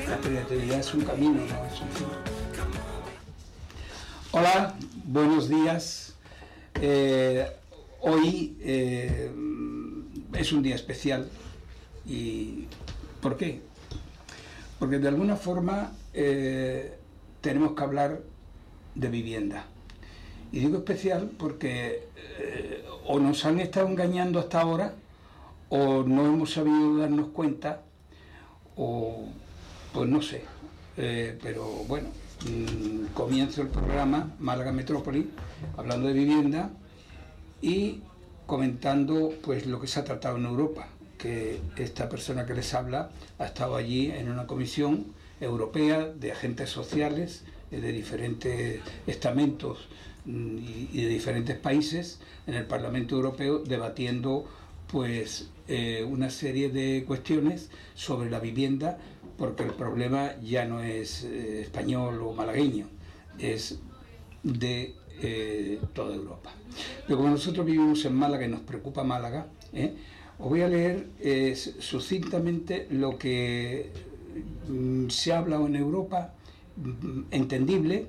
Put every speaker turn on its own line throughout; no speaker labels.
La creatividad es un camino, no es un fin. Hola, buenos días. Hoy es un día especial. ¿Y por qué? Porque de alguna forma tenemos que hablar de vivienda. Y digo especial porque o nos han estado engañando hasta ahora, o no hemos sabido darnos cuenta, o pues no sé. Pero bueno, comienzo el programa Málaga Metrópoli hablando de vivienda y comentando pues lo que se ha tratado en Europa, que esta persona que les habla ha estado allí en una comisión europea de agentes sociales de diferentes estamentos y de diferentes países en el Parlamento Europeo debatiendo pues una serie de cuestiones sobre la vivienda, porque el problema ya no es español o malagueño, es de toda Europa. Pero como nosotros vivimos en Málaga y nos preocupa Málaga, os voy a leer sucintamente lo que se ha hablado en Europa, entendible,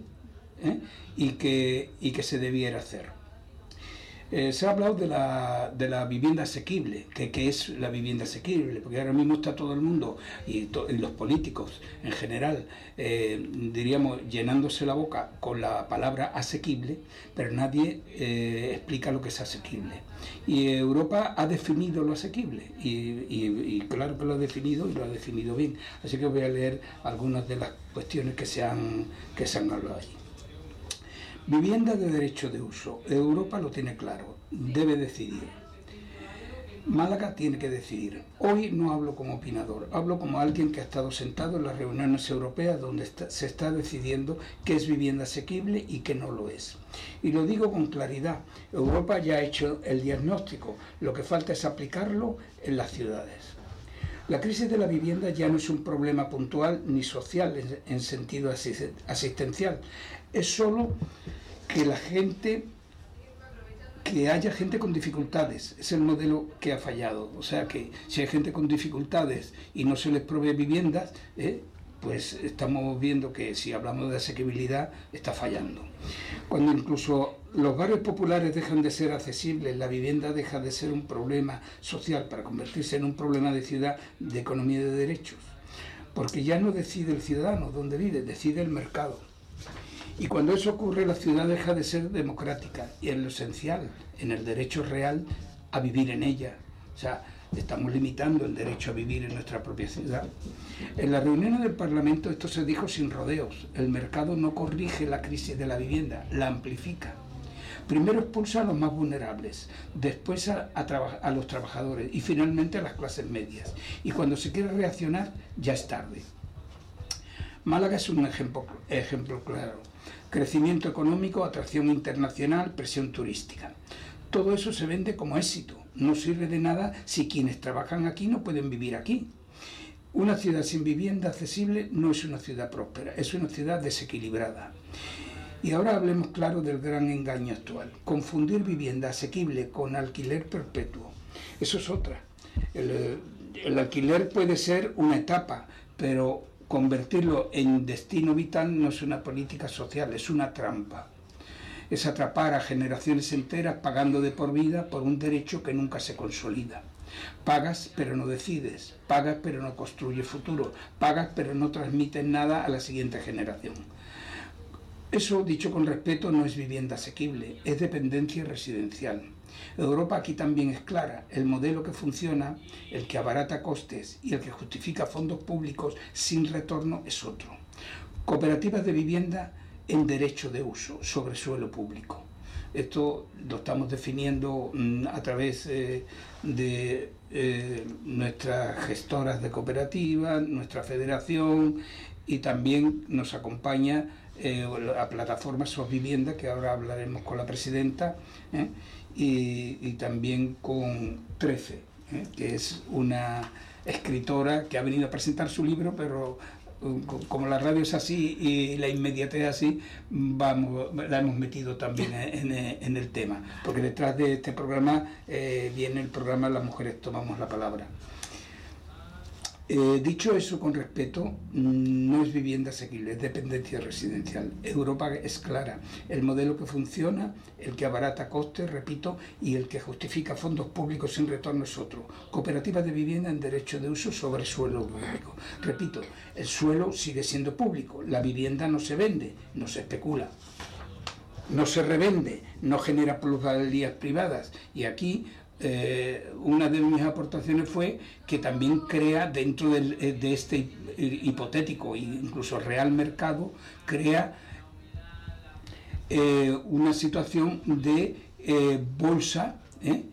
y que se debiera hacer. Se ha hablado de la vivienda asequible, que es la vivienda asequible, porque ahora mismo está todo el mundo y los políticos en general, diríamos, llenándose la boca con la palabra asequible, pero nadie explica lo que es asequible. Y Europa ha definido lo asequible, y claro que lo ha definido y lo ha definido bien. Así que voy a leer algunas de las cuestiones que se han hablado allí. Vivienda de derecho de uso. Europa lo tiene claro, debe decidir. Málaga tiene que decidir. Hoy no hablo como opinador, hablo como alguien que ha estado sentado en las reuniones europeas donde se está decidiendo qué es vivienda asequible y qué no lo es. Y lo digo con claridad, Europa ya ha hecho el diagnóstico, lo que falta es aplicarlo en las ciudades. La crisis de la vivienda ya no es un problema puntual ni social en sentido asistencial, es solo que haya gente con dificultades, es el modelo que ha fallado. O sea que si hay gente con dificultades y no se les provee viviendas, pues estamos viendo que si hablamos de asequibilidad está fallando. Cuando incluso los barrios populares dejan de ser accesibles, la vivienda deja de ser un problema social para convertirse en un problema de ciudad, de economía de derechos, porque ya no decide el ciudadano dónde vive, decide el mercado. Y cuando eso ocurre, la ciudad deja de ser democrática y en lo esencial, en el derecho real a vivir en ella. O sea, estamos limitando el derecho a vivir en nuestra propia ciudad. En las reuniones del Parlamento esto se dijo sin rodeos. El mercado no corrige la crisis de la vivienda, la amplifica. Primero expulsa a los más vulnerables, después a los trabajadores y finalmente a las clases medias. Y cuando se quiere reaccionar, ya es tarde. Málaga es un ejemplo claro. Crecimiento económico, atracción internacional, presión turística. Todo eso se vende como éxito. No sirve de nada si quienes trabajan aquí no pueden vivir aquí. Una ciudad sin vivienda accesible no es una ciudad próspera, es una ciudad desequilibrada. Y ahora hablemos claro del gran engaño actual. Confundir vivienda asequible con alquiler perpetuo. Eso es otra. El alquiler puede ser una etapa, pero convertirlo en destino vital no es una política social, es una trampa. Es atrapar a generaciones enteras pagando de por vida por un derecho que nunca se consolida. Pagas pero no decides, pagas pero no construyes futuro, pagas pero no transmites nada a la siguiente generación. Eso, dicho con respeto, no es vivienda asequible, es dependencia residencial. Europa aquí también es clara, el modelo que funciona, el que abarata costes y el que justifica fondos públicos sin retorno es otro. Cooperativas de vivienda en derecho de uso sobre suelo público. Esto lo estamos definiendo a través de nuestras gestoras de cooperativas, nuestra federación, y también nos acompaña la plataforma SOSvivienda, que ahora hablaremos con la presidenta, y también con 13, que es una escritora que ha venido a presentar su libro, pero como la radio es así y la inmediatez así, la hemos metido también en el tema, porque detrás de este programa viene el programa Las Mujeres Tomamos la Palabra. Dicho eso con respeto, no es vivienda asequible, es dependencia residencial. Europa es clara, el modelo que funciona, el que abarata costes, repito, y el que justifica fondos públicos sin retorno es otro. Cooperativas de vivienda en derecho de uso sobre suelo público. Repito, el suelo sigue siendo público, la vivienda no se vende, no se especula, no se revende, no genera plusvalías privadas, y aquí una de mis aportaciones fue que también crea dentro de este hipotético e incluso real mercado, crea una situación de bolsa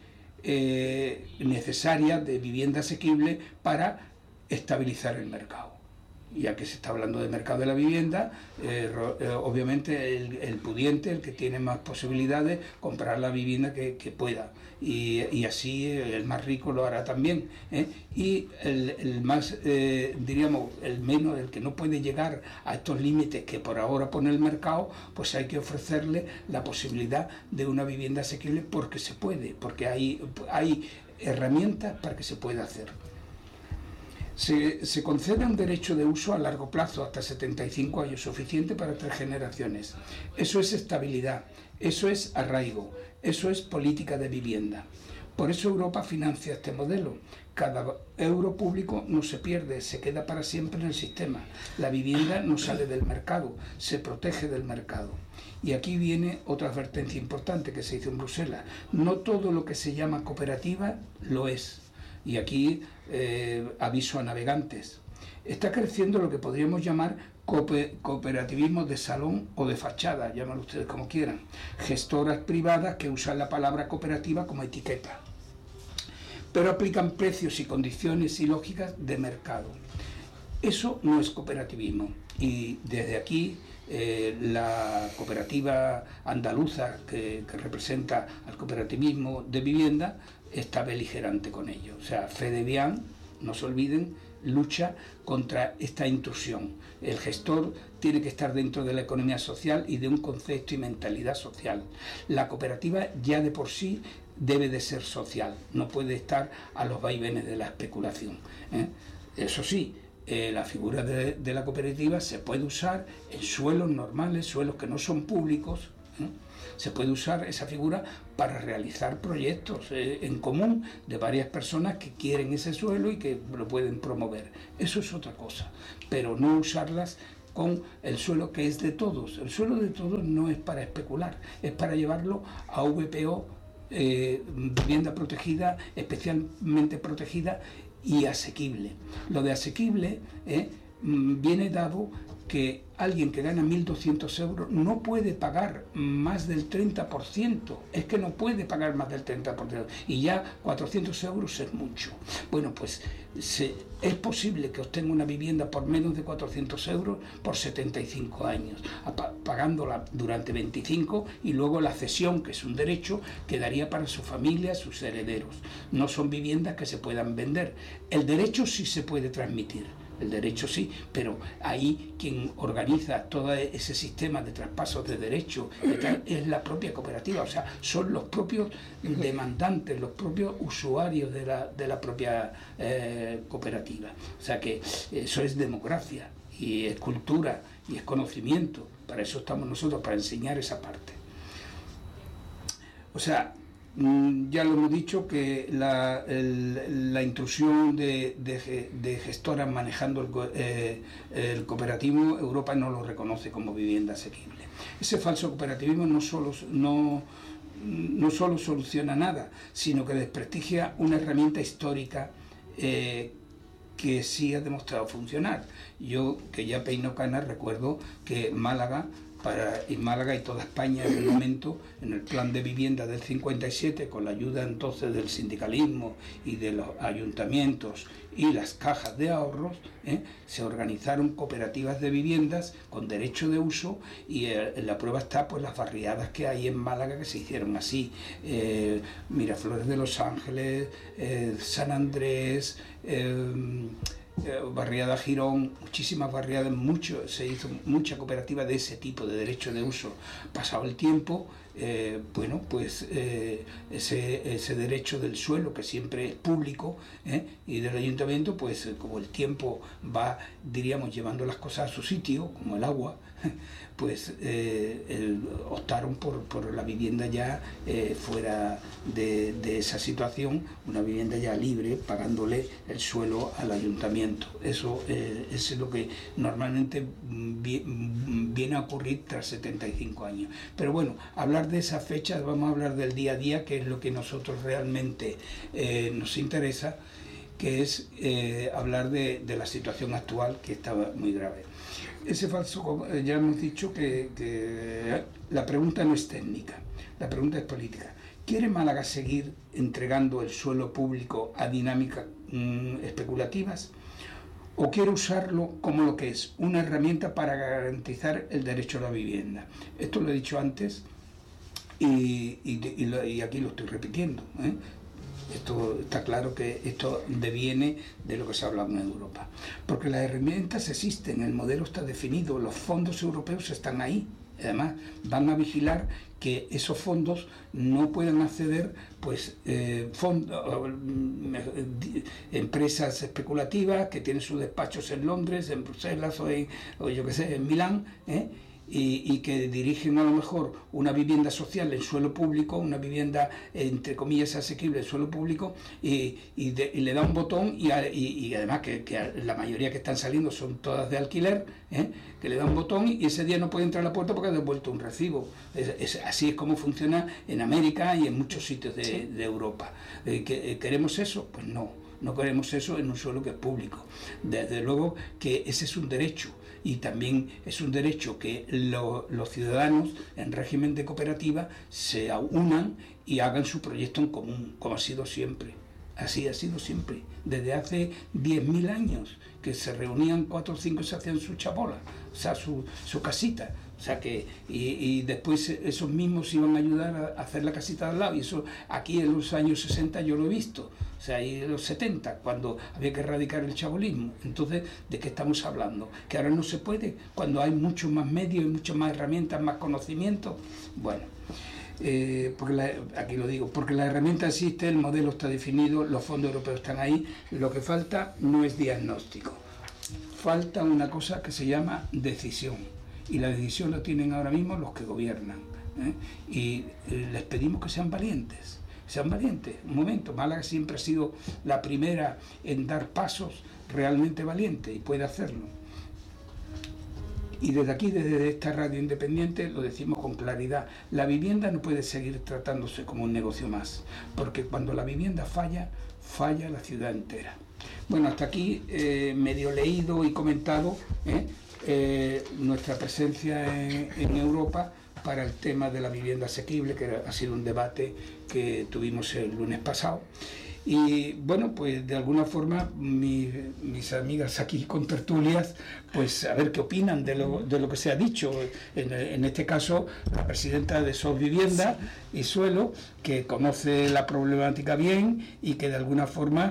necesaria de vivienda asequible para estabilizar el mercado. Ya que se está hablando del mercado de la vivienda, obviamente el pudiente, el que tiene más posibilidades, comprar la vivienda que pueda, y así el más rico lo hará también, y el más, diríamos, el menos, el que no puede llegar a estos límites que por ahora pone el mercado, pues hay que ofrecerle la posibilidad de una vivienda asequible, porque se puede, porque hay herramientas para que se pueda hacer. Se concede un derecho de uso a largo plazo, hasta 75 años, suficiente para 3 generaciones. Eso es estabilidad, eso es arraigo, eso es política de vivienda. Por eso Europa financia este modelo. Cada euro público no se pierde, se queda para siempre en el sistema. La vivienda no sale del mercado, se protege del mercado. Y aquí viene otra advertencia importante que se hizo en Bruselas. No todo lo que se llama cooperativa lo es. Y aquí aviso a navegantes. Está creciendo lo que podríamos llamar cooperativismo de salón o de fachada, llámalo ustedes como quieran. Gestoras privadas que usan la palabra cooperativa como etiqueta, pero aplican precios y condiciones y lógicas de mercado. Eso no es cooperativismo. Y desde aquí la cooperativa andaluza que representa al cooperativismo de vivienda está beligerante con ello. O sea, FEDEVIAN, no se olviden, lucha contra esta intrusión. El gestor tiene que estar dentro de la economía social y de un concepto y mentalidad social. La cooperativa ya de por sí debe de ser social, no puede estar a los vaivenes de la especulación. Eso sí, la figura de la cooperativa se puede usar en suelos normales, suelos que no son públicos. Se puede usar esa figura para realizar proyectos en común de varias personas que quieren ese suelo y que lo pueden promover. Eso es otra cosa, pero no usarlas con el suelo que es de todos. El suelo de todos no es para especular, es para llevarlo a VPO, vivienda protegida, especialmente protegida y asequible. Lo de asequible viene dado que alguien que gana 1.200 euros no puede pagar más del 30%, es que no puede pagar más del 30%, y ya 400 euros es mucho. Bueno, pues es posible que obtenga una vivienda por menos de 400 euros por 75 años, pagándola durante 25, y luego la cesión, que es un derecho, quedaría para su familia, sus herederos. No son viviendas que se puedan vender. El derecho sí se puede transmitir. El derecho sí, pero ahí quien organiza todo ese sistema de traspasos de derechos es la propia cooperativa, o sea, son los propios demandantes, los propios usuarios de la propia cooperativa. O sea que eso es democracia, y es cultura, y es conocimiento. Para eso estamos nosotros, para enseñar esa parte. O sea, ya lo hemos dicho, que la intrusión de gestoras manejando el cooperativismo, Europa no lo reconoce como vivienda asequible. Ese falso cooperativismo no solo soluciona nada, sino que desprestigia una herramienta histórica que sí ha demostrado funcionar. Yo, que ya peino canas, recuerdo que Málaga y toda España en el momento, en el plan de vivienda del 57, con la ayuda entonces del sindicalismo y de los ayuntamientos y las cajas de ahorros, se organizaron cooperativas de viviendas con derecho de uso, y la prueba está pues las barriadas que hay en Málaga que se hicieron así, Miraflores de Los Ángeles, San Andrés, barriada Girón, muchísimas barriadas, se hizo mucha cooperativa de ese tipo de derecho de uso. Pasado el tiempo, bueno, pues ese derecho del suelo, que siempre es público, y del ayuntamiento, pues como el tiempo va, diríamos, llevando las cosas a su sitio, como el agua, pues optaron por la vivienda ya fuera de esa situación, una vivienda ya libre, pagándole el suelo al ayuntamiento. Eso es lo que normalmente viene a ocurrir tras 75 años. Pero bueno, hablar de esas fechas, vamos a hablar del día a día, que es lo que nosotros realmente nos interesa, que es hablar de la situación actual, que estaba muy grave. Ese falso, ya hemos dicho que la pregunta no es técnica, la pregunta es política. ¿Quiere Málaga seguir entregando el suelo público a dinámicas especulativas? ¿O quiere usarlo como lo que es, una herramienta para garantizar el derecho a la vivienda? Esto lo he dicho antes y aquí lo estoy repitiendo, Esto está claro que esto deviene de lo que se ha hablado en Europa. Porque las herramientas existen, el modelo está definido, los fondos europeos están ahí. Además, van a vigilar que esos fondos no puedan acceder pues empresas especulativas que tienen sus despachos en Londres, en Bruselas o yo qué sé, en Milán, y que dirigen a lo mejor una vivienda social en suelo público, una vivienda entre comillas asequible en suelo público, y le da un botón y además que la mayoría que están saliendo son todas de alquiler, que le da un botón y ese día no puede entrar a la puerta porque ha devuelto un recibo. Así es como funciona en América y en muchos sitios de Europa. ¿Queremos eso? Pues no queremos eso en un suelo que es público. Desde luego que ese es un derecho. Y también es un derecho que los ciudadanos en régimen de cooperativa se unan y hagan su proyecto en común, como ha sido siempre. Así ha sido siempre, desde hace 10.000 años, que se reunían 4 o 5 y se hacían su chabola, o sea, su casita. O sea que, y después esos mismos iban a ayudar a hacer la casita de al lado, y eso aquí en los años 60 yo lo he visto, o sea, ahí en los 70, cuando había que erradicar el chabolismo. Entonces, ¿de qué estamos hablando? Que ahora no se puede, cuando hay muchos más medios, muchas más herramientas, más conocimiento. Bueno, aquí lo digo, porque la herramienta existe, el modelo está definido, los fondos europeos están ahí, lo que falta no es diagnóstico, falta una cosa que se llama decisión. Y la decisión la tienen ahora mismo los que gobiernan, y les pedimos que sean valientes. Un momento, Málaga siempre ha sido la primera en dar pasos realmente valientes y puede hacerlo. Y desde aquí, desde esta radio independiente, lo decimos con claridad: la vivienda no puede seguir tratándose como un negocio más, porque cuando la vivienda falla la ciudad entera. Bueno, hasta aquí medio leído y comentado nuestra presencia en Europa para el tema de la vivienda asequible, que ha sido un debate que tuvimos el lunes pasado. Y bueno, pues de alguna forma mis amigas aquí con tertulias, pues a ver qué opinan de lo que se ha dicho. En este caso, la presidenta de SOS Vivienda y Suelo, que conoce la problemática bien y que de alguna forma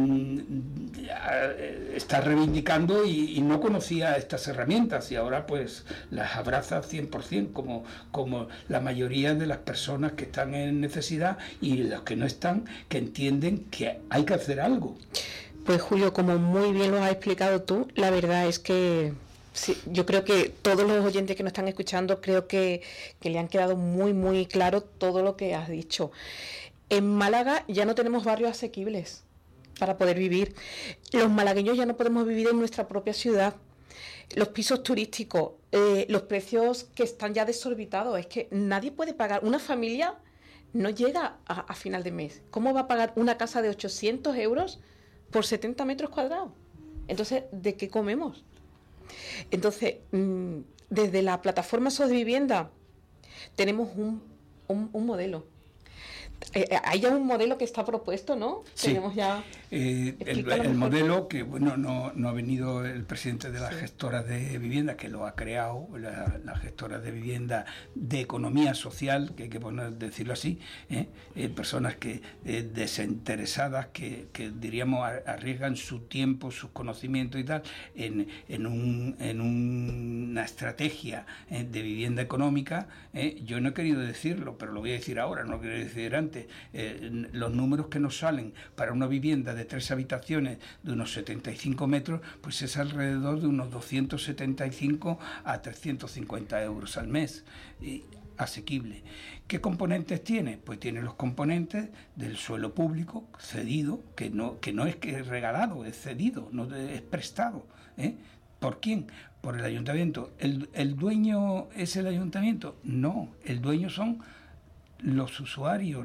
está reivindicando y no conocía estas herramientas, y ahora pues las abraza al 100%, como la mayoría de las personas que están en necesidad y los que no están, que entienden que hay que hacer algo.
Pues Julio, como muy bien lo has explicado tú, la verdad es que sí, yo creo que todos los oyentes que nos están escuchando, creo que le han quedado muy, muy claro todo lo que has dicho. En Málaga ya no tenemos barrios asequibles para poder vivir. Los malagueños ya no podemos vivir en nuestra propia ciudad. Los pisos turísticos, los precios que están ya desorbitados, es que nadie puede pagar. Una familia no llega a final de mes. ¿Cómo va a pagar una casa de 800 euros por 70 metros cuadrados? Entonces, ¿de qué comemos? Entonces, desde la plataforma SOS Vivienda tenemos un modelo. Hay ya un modelo que está propuesto, ¿no?
Sí.
Tenemos ya...
el modelo que, bueno, no ha venido el presidente de las gestoras de vivienda, que lo ha creado, las gestoras de vivienda de economía social, que hay que decirlo así, personas que desinteresadas, que diríamos arriesgan su tiempo, sus conocimientos y tal, en una estrategia de vivienda económica. Yo no he querido decirlo, pero lo voy a decir ahora, no lo quería decir antes. Los números que nos salen para una vivienda de 3 habitaciones de unos 75 metros, pues es alrededor de unos 275 a 350 euros al mes. Asequible. ¿Qué componentes tiene? Pues tiene los componentes del suelo público cedido, que no es que es regalado, es cedido, no es prestado. ¿Por quién? Por el ayuntamiento. ¿El dueño es el ayuntamiento? No, el dueño son los usuarios,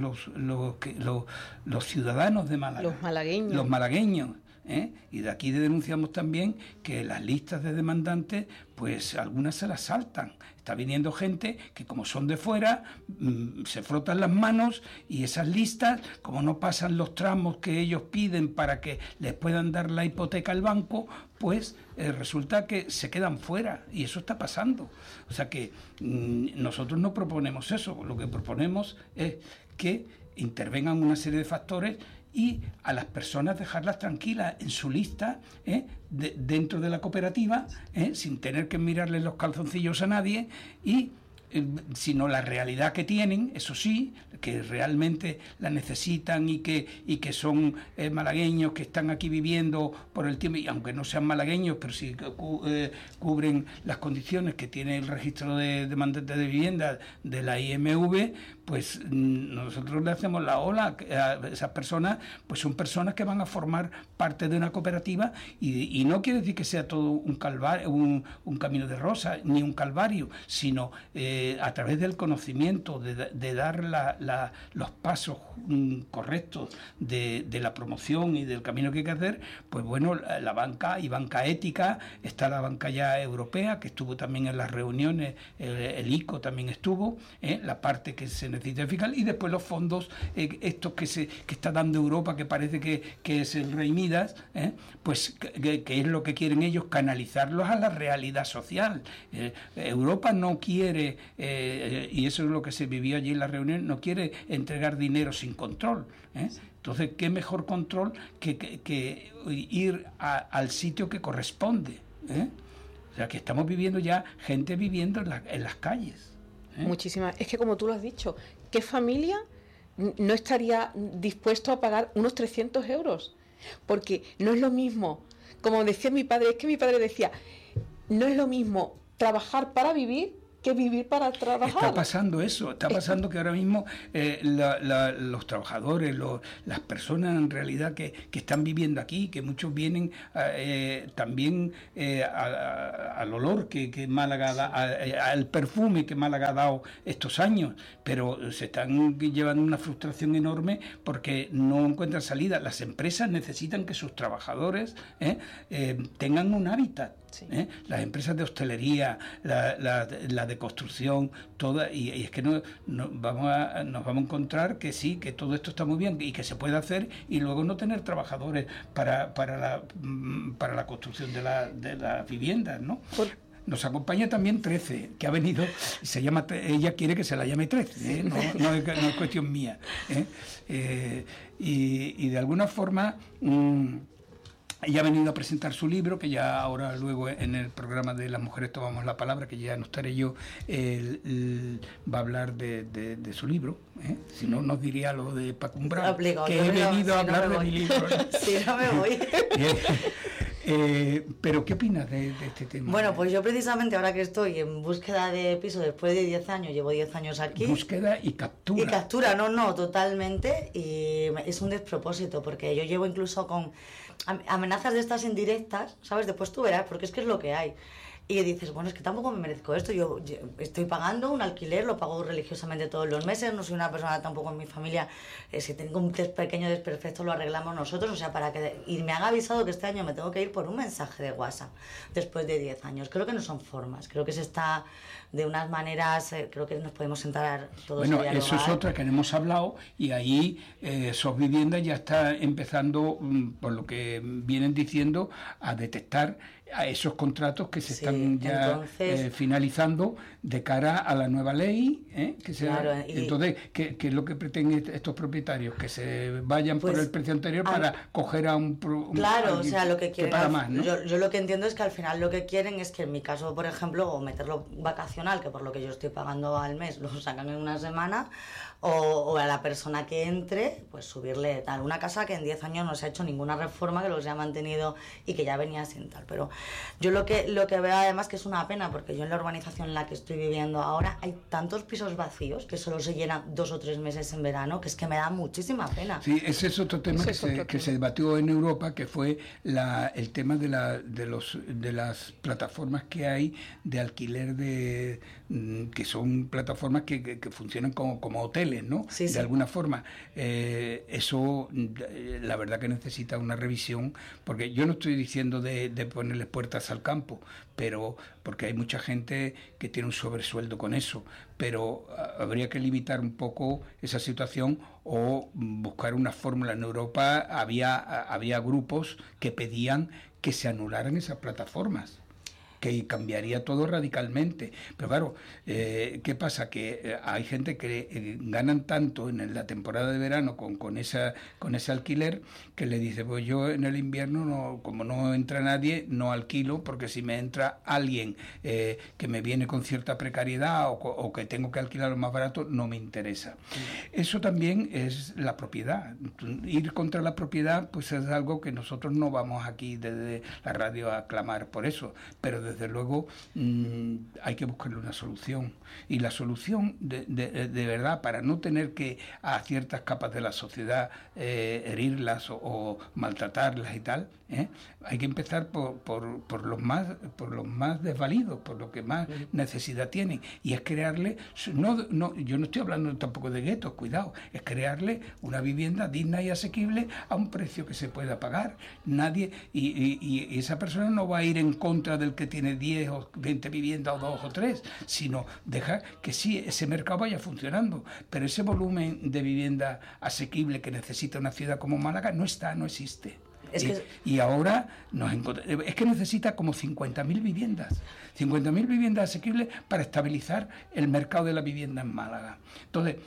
los ciudadanos de Málaga. Los malagueños. Y de aquí denunciamos también que las listas de demandantes, pues algunas se las saltan. Está viniendo gente que, como son de fuera, se frotan las manos, y esas listas, como no pasan los tramos que ellos piden para que les puedan dar la hipoteca al banco, pues resulta que se quedan fuera, y eso está pasando. O sea que nosotros no proponemos eso, lo que proponemos es que intervengan una serie de factores y a las personas dejarlas tranquilas en su lista, dentro de la cooperativa, sin tener que mirarles los calzoncillos a nadie, y sino la realidad que tienen, eso sí, que realmente la necesitan y que son malagueños, que están aquí viviendo por el tiempo, y aunque no sean malagueños, pero sí cubren las condiciones que tiene el registro de demandantes de vivienda de la IMV, pues nosotros le hacemos la ola a esas personas. Pues son personas que van a formar parte de una cooperativa, y no quiere decir que sea todo un calvario, un camino de rosas, ni un calvario, sino a través del conocimiento, de dar los pasos correctos de la promoción y del camino que hay que hacer. Pues bueno, la banca y banca ética, está la banca ya europea, que estuvo también en las reuniones, el ICO también estuvo, la parte que se necesita fiscal, y después los fondos estos que está dando Europa, que parece que es el Rey Midas, pues que es lo que quieren ellos, canalizarlos a la realidad social. Europa no quiere, y eso es lo que se vivió allí en la reunión, no quiere entregar dinero sin control. Entonces, ¿qué mejor control que ir al sitio que corresponde? O sea, que estamos viviendo ya gente viviendo en las calles.
Muchísimas. Es que, como tú lo has dicho, ¿qué familia no estaría dispuesto a pagar unos 300 euros? Porque no es lo mismo, como decía mi padre, es que mi padre decía, no es lo mismo trabajar para vivir que vivir para trabajar.
Está pasando eso, está pasando que ahora mismo los trabajadores, las personas en realidad que están viviendo aquí, que muchos vienen también al olor que Málaga da, al perfume que Málaga ha dado estos años, pero se están llevando una frustración enorme porque no encuentran salida. Las empresas necesitan que sus trabajadores tengan un hábitat. Sí. Las empresas de hostelería, la de construcción, toda, y es que nos vamos a encontrar que sí, que todo esto está muy bien y que se puede hacer, y luego no tener trabajadores para la construcción de las viviendas, ¿no? Nos acompaña también 13, que ha venido, se llama, ella quiere que se la llame 13, no es cuestión mía. Y de alguna forma ella ha venido a presentar su libro, que ya ahora luego en el programa de Las Mujeres Tomamos la Palabra, que ya no estaré yo, va a hablar de su libro. Si no, nos diría lo de Paco Umbral, que he venido a hablar de mi libro.
Si no me voy.
Pero ¿qué opinas de este tema?
Bueno, pues yo precisamente ahora que estoy en búsqueda de piso después de 10 años, llevo 10 años aquí.
Búsqueda y captura.
Y captura, no, totalmente. Y es un despropósito, porque yo llevo incluso con amenazas de estas indirectas, ¿sabes? Después tú verás, porque es que es lo que hay. y dices, bueno, es que tampoco me merezco esto, yo estoy pagando un alquiler, lo pago religiosamente todos los meses, no soy una persona tampoco en mi familia, si tengo un pequeño desperfecto lo arreglamos nosotros, o sea, y me han avisado que este año me tengo que ir por un mensaje de WhatsApp, después de 10 años. Creo que no son formas, creo que se está de unas maneras, creo que nos podemos sentar todos a dialogar.
Eso es otra que no hemos hablado, y ahí SOS Vivienda ya está empezando, por lo que vienen diciendo, a detectar a esos contratos que se están ya finalizando de cara a la nueva ley, que sea, claro, entonces, ¿qué es lo que pretenden estos propietarios? Que se vayan por el precio anterior para coger a un
claro, o sea, lo que quieren,
paga más, ¿no?
yo lo que entiendo es que al final lo que quieren es que en mi caso, por ejemplo, o meterlo vacacional, que por lo que yo estoy pagando al mes lo sacan en una semana, o a la persona que entre, pues subirle tal. Una casa que en 10 años no se ha hecho ninguna reforma, que los haya mantenido y que ya venía sin tal. Pero yo lo que veo además que es una pena, porque yo en la urbanización en la que estoy viviendo ahora hay tantos pisos vacíos que solo se llenan 2 o 3 meses en verano, que es que me da muchísima pena.
Sí, ese es otro tema que se debatió en Europa, que fue el tema de las plataformas que hay de alquiler que son plataformas que funcionan como hoteles, ¿no?
Sí,
de alguna forma. Eso, la verdad que necesita una revisión, porque yo no estoy diciendo de ponerles puertas al campo, pero porque hay mucha gente que tiene un sobresueldo con eso, pero habría que limitar un poco esa situación o buscar una fórmula. En Europa había grupos que pedían que se anularan esas plataformas, que cambiaría todo radicalmente. Pero claro, ¿qué pasa? Que hay gente que ganan tanto en la temporada de verano con ese alquiler, que le dice, pues yo en el invierno, como no entra nadie, no alquilo, porque si me entra alguien que me viene con cierta precariedad o que tengo que alquilar lo más barato, no me interesa. Eso también es la propiedad. Ir contra la propiedad, pues es algo que nosotros no vamos aquí desde la radio a clamar por eso, pero desde luego hay que buscarle una solución, y la solución de verdad, para no tener que a ciertas capas de la sociedad herirlas o maltratarlas y tal, hay que empezar por los más desvalidos, por los que más necesidad tienen, y es crearle, yo no estoy hablando tampoco de guetos, cuidado, es crearle una vivienda digna y asequible a un precio que se pueda pagar. Nadie, y esa persona no va a ir en contra del que tiene 10 o 20 viviendas o 2 o 3, sino dejar que sí, ese mercado vaya funcionando, pero ese volumen de vivienda asequible que necesita una ciudad como Málaga no existe. Y ahora es que necesita como 50.000 viviendas. 50.000 viviendas asequibles para estabilizar el mercado de la vivienda en Málaga. Entonces,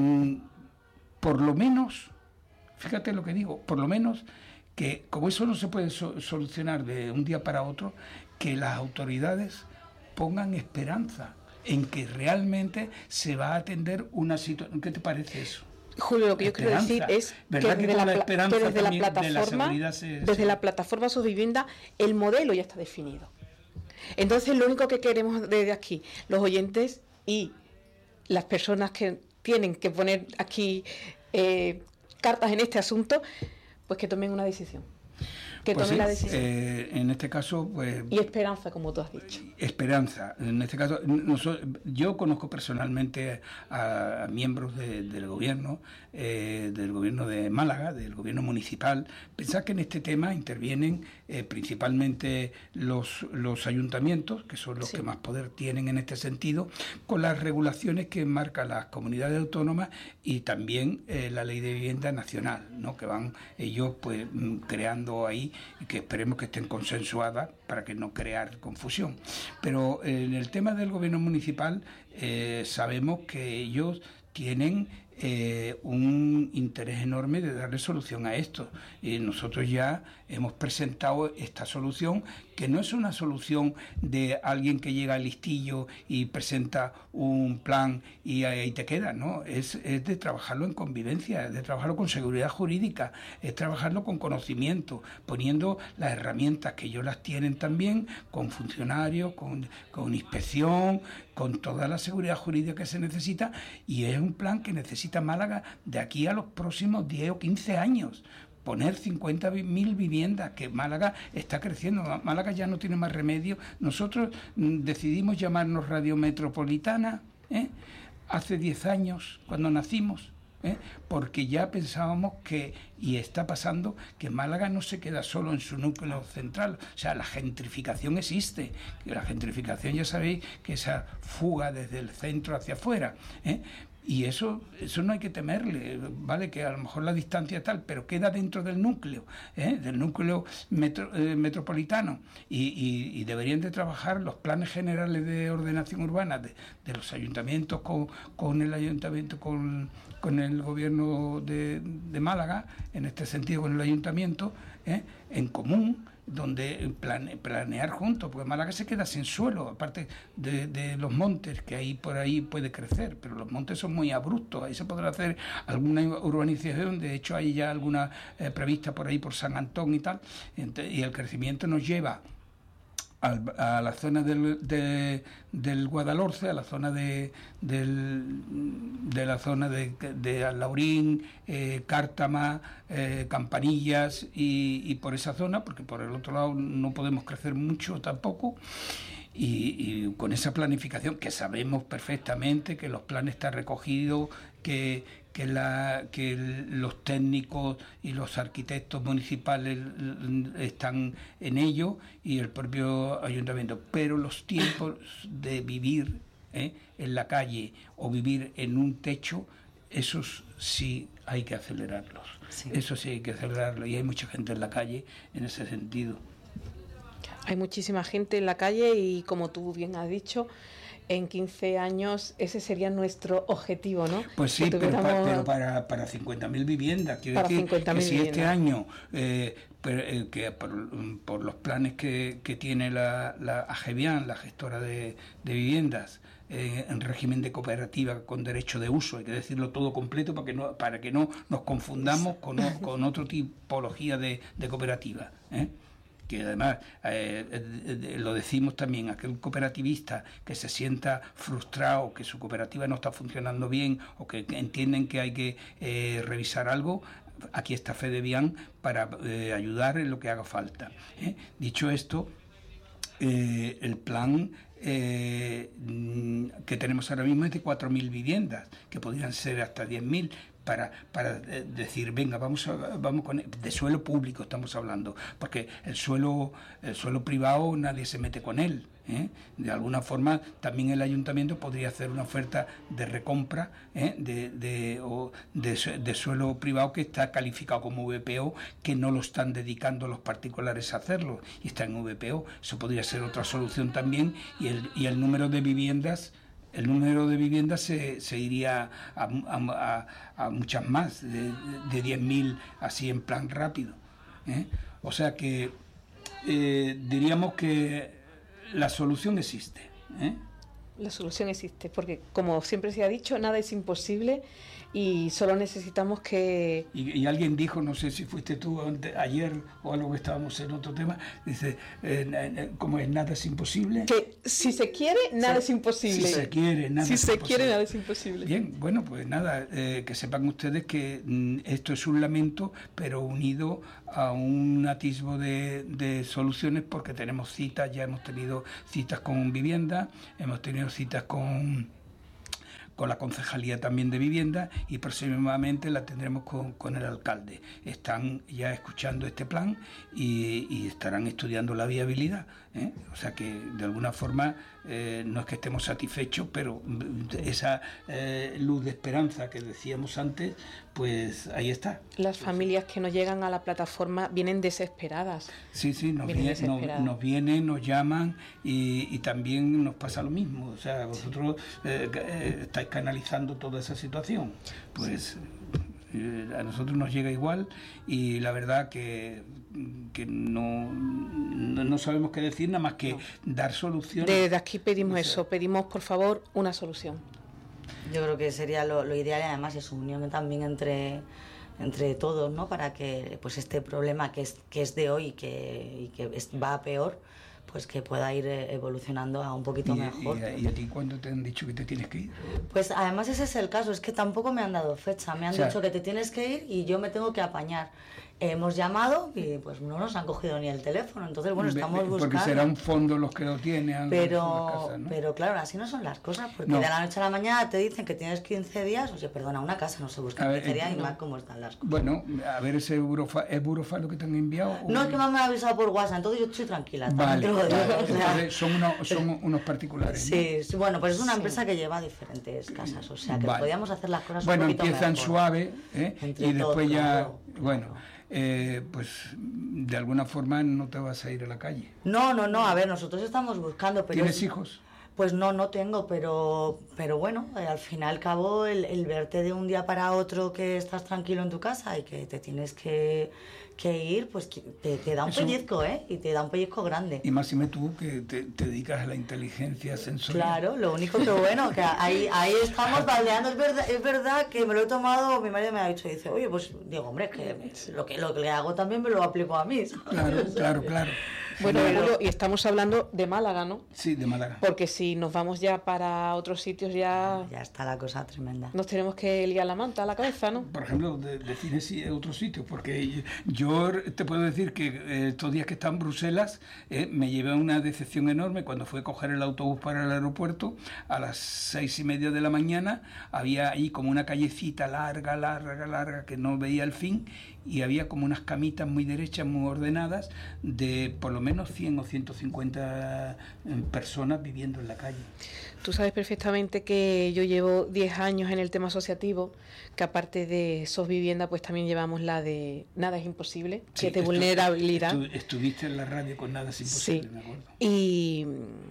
por lo menos, fíjate lo que digo, por lo menos que como eso no se puede solucionar de un día para otro, que las autoridades pongan esperanza en que realmente se va a atender una situación. ¿Qué te parece eso?
Julio, lo que yo quiero decir es que desde la plataforma SOS Vivienda el modelo ya está definido. Entonces lo único que queremos desde aquí, los oyentes y las personas que tienen que poner aquí cartas en este asunto, pues que tomen una decisión. Que tomen la decisión.
En este caso, pues...
Y esperanza, como tú has dicho.
Esperanza. En este caso, yo conozco personalmente a miembros del gobierno de Málaga, del gobierno municipal. Pensad que en este tema intervienen principalmente los ayuntamientos, que son los que más poder tienen en este sentido, con las regulaciones que marcan las comunidades autónomas y también la ley de vivienda nacional, ¿no? Que van ellos pues creando ahí, y que esperemos que estén consensuadas para que no crear confusión. Pero en el tema del gobierno municipal sabemos que ellos tienen un interés enorme de darle solución a esto. Y nosotros ya hemos presentado esta solución, que no es una solución de alguien que llega al listillo y presenta un plan y ahí te queda, ¿no? Es de trabajarlo en convivencia, es de trabajarlo con seguridad jurídica, es trabajarlo con conocimiento, poniendo las herramientas que ellos las tienen también, con funcionarios, con inspección, con toda la seguridad jurídica que se necesita, y es un plan que necesita Málaga de aquí a los próximos 10 o 15 años, poner 50.000 viviendas, que Málaga está creciendo, Málaga ya no tiene más remedio. Nosotros decidimos llamarnos Radio Metropolitana hace 10 años, cuando nacimos, porque ya pensábamos que, y está pasando, que Málaga no se queda solo en su núcleo central. O sea, la gentrificación existe. La gentrificación, ya sabéis, que esa fuga desde el centro hacia afuera, y eso no hay que temerle, ¿vale? Que a lo mejor la distancia es tal, pero queda dentro del núcleo metropolitano, y deberían de trabajar los planes generales de ordenación urbana de los ayuntamientos con el ayuntamiento, con el gobierno de Málaga, en este sentido con el ayuntamiento, en común, donde planear juntos, porque Málaga se queda sin suelo, aparte de los montes, que ahí por ahí puede crecer, pero los montes son muy abruptos, ahí se podrá hacer alguna urbanización, de hecho hay ya alguna prevista por ahí por San Antón y tal, y el crecimiento nos lleva a la zona del Guadalhorce, a la zona de Alhaurín, Cártama, Campanillas, y por esa zona, porque por el otro lado no podemos crecer mucho tampoco. Y con esa planificación, que sabemos perfectamente que los planes están recogidos, que los técnicos y los arquitectos municipales están en ello, y el propio ayuntamiento, pero los tiempos de vivir en la calle o vivir en un techo, esos sí hay que acelerarlos. Sí. Eso sí hay que acelerarlo, y hay mucha gente en la calle en ese sentido.
Hay muchísima gente en la calle, y como tú bien has dicho, en 15 años ese sería nuestro objetivo, ¿no?
Pues sí, pero para 50.000 viviendas. Quiero decir que si este año, que por los planes que tiene la AGEVIAN, la gestora de viviendas, en régimen de cooperativa con derecho de uso, hay que decirlo todo completo para que no nos confundamos con otra tipología de cooperativa, que además lo decimos también, aquel cooperativista que se sienta frustrado, que su cooperativa no está funcionando bien, o que entienden que hay que revisar algo, aquí está FEDEVIAN para ayudar en lo que haga falta. Dicho esto, el plan que tenemos ahora mismo es de 4.000 viviendas, que podrían ser hasta 10.000, para decir, venga, vamos con de suelo público estamos hablando, porque el suelo privado nadie se mete con él. De alguna forma también el ayuntamiento podría hacer una oferta de recompra de suelo privado que está calificado como VPO, que no lo están dedicando los particulares a hacerlo, y está en VPO. Eso podría ser otra solución también, y el número de viviendas se iría a muchas más, de 10.000, así en plan rápido. O sea que diríamos que la solución existe.
La solución existe, porque como siempre se ha dicho, nada es imposible, y solo necesitamos que...
Y alguien dijo, no sé si fuiste tú ayer o algo, que estábamos en otro tema, dice, como es, nada es imposible.
Que si se quiere, nada es imposible.
Si se quiere, nada
es imposible.
Bien, bueno, pues nada, que sepan ustedes que esto es un lamento, pero unido a un atisbo de soluciones, porque tenemos citas, ya hemos tenido citas con vivienda, hemos tenido citas con la Concejalía también de Vivienda, y próximamente la tendremos con el alcalde. Están ya escuchando este plan y estarán estudiando la viabilidad. O sea que de alguna forma no es que estemos satisfechos, pero esa luz de esperanza que decíamos antes, pues ahí está.
Las familias que no llegan a la plataforma vienen desesperadas.
Sí, nos vienen, nos llaman, y también nos pasa lo mismo. O sea, vosotros estáis canalizando toda esa situación. Pues a nosotros nos llega igual, y la verdad que no sabemos qué decir, nada más que dar soluciones.
Desde aquí pedimos eso, pedimos por favor una solución.
Yo creo que sería lo ideal, y además es unión también entre todos, ¿no? Para que pues este problema que es de hoy y que va a peor, pues que pueda ir evolucionando a un poquito mejor.
¿Y a ti cuándo te han dicho que te tienes que ir?
Pues además ese es el caso, es que tampoco me han dado fecha, me han dicho que te tienes que ir y yo me tengo que apañar. hemos llamado y pues no nos han cogido ni el teléfono. Entonces, bueno, estamos buscando.
Porque será un fondo los que lo tienen.
Pero claro, así no son las cosas, porque de la noche a la mañana te dicen que tienes 15 días, oye, perdona, una casa no se busca en 15 días y más cómo están las cosas.
Bueno, a ver, ¿es Burofax lo que te han enviado?
No, es que me han avisado por WhatsApp, entonces yo estoy tranquila.
Vale, entonces son unos particulares.
Sí, sí, bueno, pues es una empresa que lleva diferentes casas, o sea que podíamos hacer las cosas un poquito
empiezan
mejor.
Suave, y después ya,
claro.
Pues de alguna forma no te vas a ir a la calle.
No, a ver, nosotros estamos buscando, pero...
¿Tienes hijos?
Pues no tengo, pero bueno, al fin y al cabo el verte de un día para otro que estás tranquilo en tu casa y que te tienes que ir, pues te da un pellizco, y te da un pellizco grande.
Y máxime tú que te dedicas a la inteligencia sensorial.
Claro, lo único que bueno, que ahí estamos baldeando, es verdad que me lo he tomado, mi marido me ha dicho, dice, oye, pues digo, hombre, que lo que le hago también me lo aplico a mí.
Claro.
Bueno, Julio, y estamos hablando de Málaga, ¿no?
Sí, de Málaga.
Porque si nos vamos ya para otros sitios ya
está la cosa tremenda.
Nos tenemos que liar la manta a la cabeza, ¿no?
Por ejemplo, define si otros sitios, porque yo te puedo decir que estos días que está en Bruselas me llevé una decepción enorme cuando fui a coger el autobús para el aeropuerto a las 6:30 de la mañana. Había ahí como una callecita larga que no veía el fin, y había como unas camitas muy derechas, muy ordenadas, de por lo menos 100 o 150 personas viviendo en la calle.
Tú sabes perfectamente que yo llevo 10 años en el tema asociativo, que aparte de SOS Vivienda, pues también llevamos la de Nada es Imposible, que es de vulnerabilidad.
Estuviste en la radio con Nada es Imposible,
sí.
Me acuerdo.
Y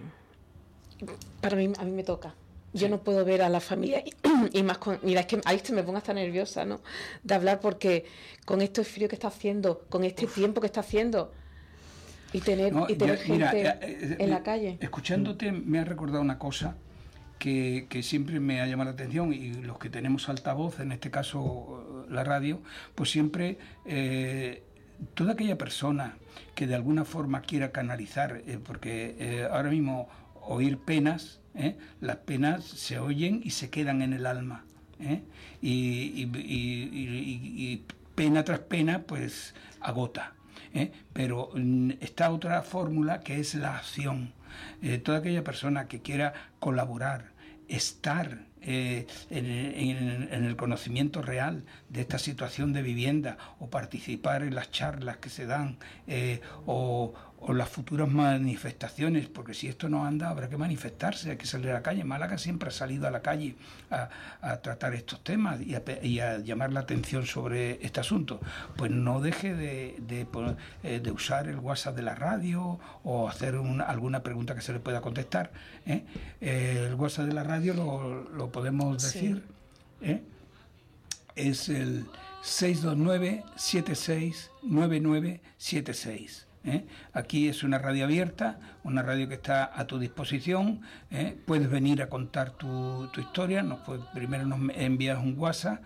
a mí me toca. Yo no puedo ver a la familia y más con... Mira, es que ahí me pongo hasta nerviosa, ¿no? De hablar, porque con este frío que está haciendo, con este tiempo que está haciendo, y tener gente en la calle.
Escuchándote me ha recordado una cosa que siempre me ha llamado la atención, y los que tenemos altavoz, en este caso la radio, pues siempre toda aquella persona que de alguna forma quiera canalizar, porque ahora mismo oír penas, las penas se oyen y se quedan en el alma, y pena tras pena pues agota, pero está otra fórmula que es la acción. Toda aquella persona que quiera colaborar, estar en el conocimiento real de esta situación de vivienda, o participar en las charlas que se dan, o las futuras manifestaciones, porque si esto no anda habrá que manifestarse, hay que salir a la calle. Málaga siempre ha salido a la calle a tratar estos temas y a llamar la atención sobre este asunto. Pues no deje de usar el WhatsApp de la radio, o hacer alguna pregunta que se le pueda contestar. El WhatsApp de la radio lo podemos decir, es el 629-769976. Aquí es una radio abierta, una radio que está a tu disposición. Puedes venir a contar tu historia. Primero nos envías un WhatsApp,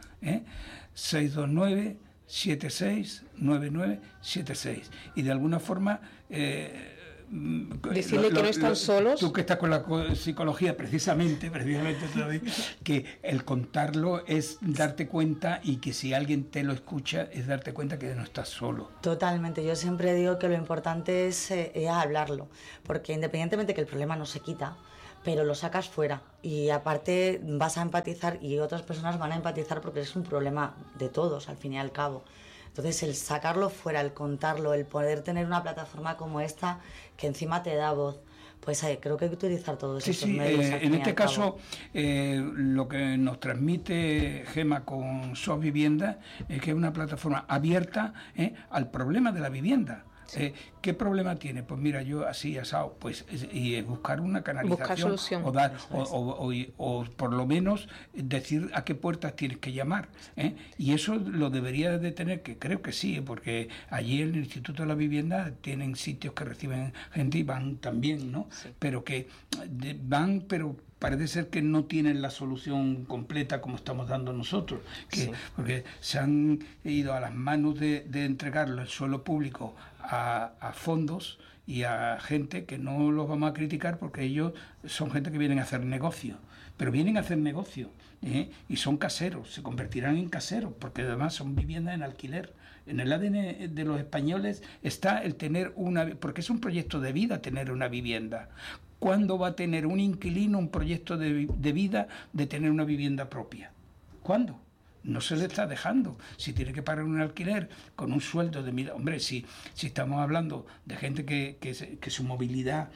629-769976, y de alguna forma
decirle que no están solos.
Tú que estás con la psicología precisamente que el contarlo es darte cuenta, y que si alguien te lo escucha es darte cuenta que no estás solo.
Totalmente, yo siempre digo que lo importante es hablarlo, porque independientemente que el problema no se quita, pero lo sacas fuera, y aparte vas a empatizar y otras personas van a empatizar, porque es un problema de todos al fin y al cabo. Entonces, el sacarlo fuera, el contarlo, el poder tener una plataforma como esta, que encima te da voz, pues creo que hay que utilizar todos esos medios.
En este caso, lo que nos transmite Gema con SOS Vivienda es que es una plataforma abierta al problema de la vivienda. ¿Qué problema tiene? Pues mira, yo así asado, pues y buscar una canalización,
solución.
o por lo menos decir a qué puertas tienes que llamar, y eso lo debería de tener, que creo que sí, porque allí en el Instituto de la Vivienda tienen sitios que reciben gente y van también, ¿no? Sí. Pero parece ser que no tienen la solución completa como estamos dando nosotros, porque se han ido a las manos de entregarlo el suelo público a fondos, y a gente que no los vamos a criticar porque ellos son gente que vienen a hacer negocio, pero vienen a hacer negocio, y son caseros, se convertirán en caseros, porque además son viviendas en alquiler. En el ADN de los españoles está el tener porque es un proyecto de vida tener una vivienda. ¿Cuándo va a tener un inquilino un proyecto de vida de tener una vivienda propia? ¿Cuándo? No se le está dejando. Si tiene que pagar un alquiler con un sueldo de hombre, si estamos hablando de gente que su movilidad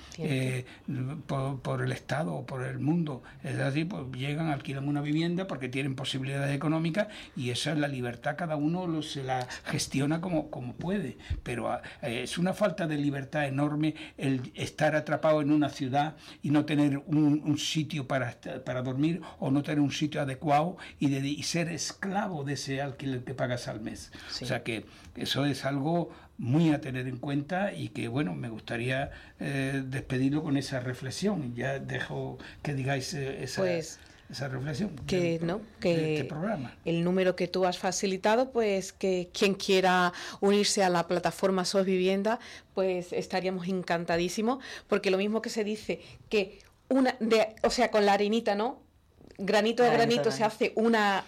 por el Estado o por el mundo es así, pues llegan, alquilan una vivienda porque tienen posibilidades económicas, y esa es la libertad, cada uno se la gestiona como puede, pero es una falta de libertad enorme el estar atrapado en una ciudad y no tener un sitio para dormir, o no tener un sitio adecuado y ser esclavo de ese alquiler que pagas al mes. Sí. O sea que eso es algo muy a tener en cuenta, y que bueno, me gustaría despedirlo con esa reflexión. Ya dejo que digáis esa reflexión
que
este programa.
El número que tú has facilitado, pues que quien quiera unirse a la plataforma SOS Vivienda, pues estaríamos encantadísimos, porque lo mismo que se dice que con la arenita, ¿no? Granito de granito se hace una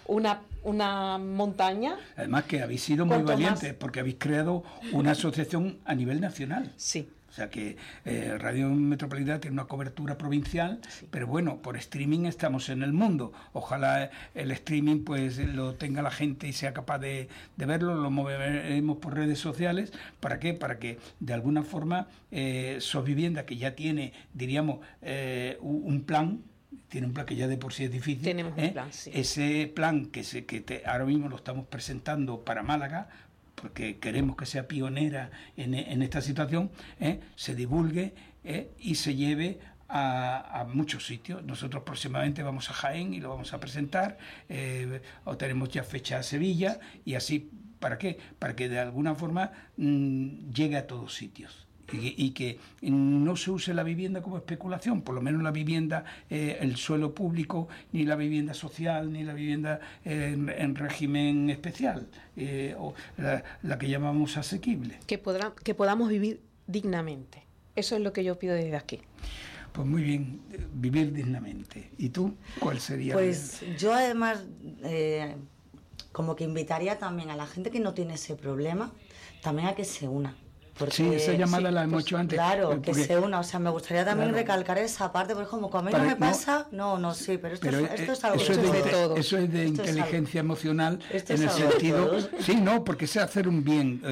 montaña.
Además que habéis sido muy valientes, porque habéis creado una asociación a nivel nacional.
Sí.
O sea que Radio Metropolitana tiene una cobertura provincial, sí. Pero bueno, por streaming estamos en el mundo. Ojalá el streaming pues lo tenga la gente y sea capaz de verlo, lo moveremos por redes sociales. ¿Para qué? Para que de alguna forma SOS Vivienda, que ya tiene, diríamos, un plan, tiene un plan que ya de por sí es difícil.
Tenemos un plan, sí.
Ese plan que ahora mismo lo estamos presentando para Málaga, porque queremos que sea pionera en esta situación, se divulgue y se lleve a muchos sitios. Nosotros próximamente vamos a Jaén y lo vamos a presentar, o tenemos ya fecha a Sevilla, y así, ¿para qué? Para que de alguna forma llegue a todos sitios. Y que no se use la vivienda como especulación, por lo menos la vivienda, el suelo público, ni la vivienda social, ni la vivienda en régimen especial, o la que llamamos asequible.
Que podamos vivir dignamente. Eso es lo que yo pido desde aquí.
Pues muy bien, vivir dignamente. ¿Y tú cuál sería?
Pues yo además como que invitaría también a la gente que no tiene ese problema, también a que se una. Porque,
sí, esa llamada la hemos hecho antes.
Claro, que se una. O sea, me gustaría también recalcar esa parte, porque como a mí no me pasa, sí, pero esto es algo
de
todos.
Eso es de inteligencia emocional, en el sentido... Sí, no, porque es hacer un bien.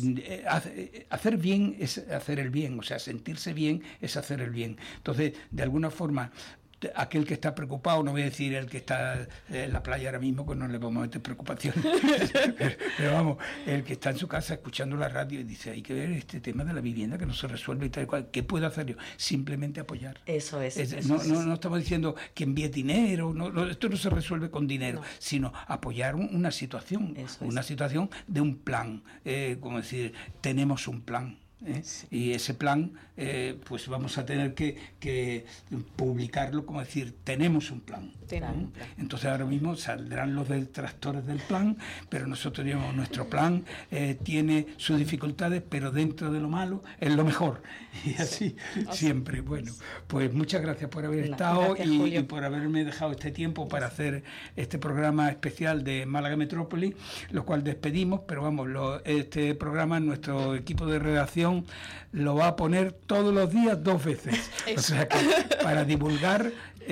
Hacer bien es hacer el bien, o sea, sentirse bien es hacer el bien. Entonces, de alguna forma, aquel que está preocupado, no voy a decir el que está en la playa ahora mismo, pues no le vamos a meter preocupación, pero vamos, el que está en su casa escuchando la radio y dice, hay que ver este tema de la vivienda que no se resuelve y tal cual, ¿qué puedo hacer yo? Simplemente apoyar.
Eso es.
No estamos diciendo que envíe dinero, esto no se resuelve con dinero, sino apoyar una situación, situación de un plan, como decir, tenemos un plan. Y ese plan pues vamos a tener que publicarlo, como decir, tenemos un plan. Entonces ahora mismo saldrán los detractores del plan, pero nosotros tenemos nuestro plan, tiene sus dificultades, pero dentro de lo malo es lo mejor, y así siempre. Bueno, pues muchas gracias por haber estado y por haberme dejado este tiempo para hacer este programa especial de Málaga Metrópoli, lo cual despedimos, pero vamos, este programa nuestro equipo de redacción lo va a poner todos los días 2 veces. O sea que para divulgar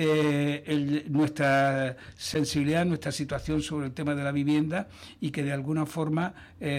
nuestra sensibilidad, nuestra situación sobre el tema de la vivienda, y que de alguna forma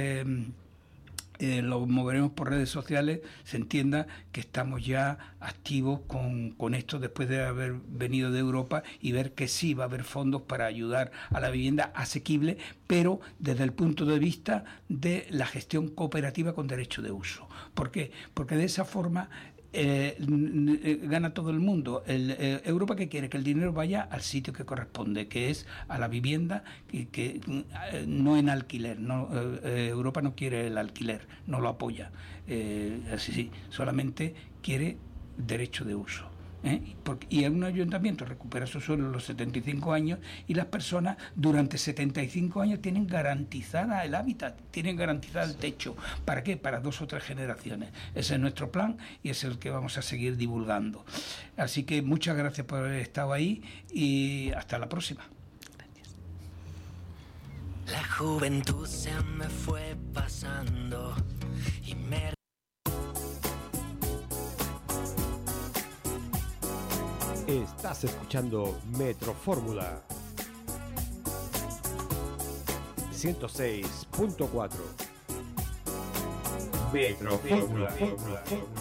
lo moveremos por redes sociales, se entienda que estamos ya activos con esto después de haber venido de Europa, y ver que sí va a haber fondos para ayudar a la vivienda asequible, pero desde el punto de vista de la gestión cooperativa con derecho de uso. ¿Por qué? Porque de esa forma gana todo el mundo. Europa, ¿qué quiere? Que el dinero vaya al sitio que corresponde, que es a la vivienda, que no en alquiler. Europa no quiere el alquiler, no lo apoya. Así, solamente quiere derecho de uso. Y un ayuntamiento recupera su suelo a los 75 años y las personas durante 75 años tienen garantizada el hábitat, tienen garantizado el techo. ¿Para qué? Para 2 o 3 generaciones. Ese es nuestro plan y es el que vamos a seguir divulgando. Así que muchas gracias por haber estado ahí y hasta la próxima.
La juventud se me fue pasando y me...
Estás escuchando Metro Fórmula 106.4. Metro Fórmula.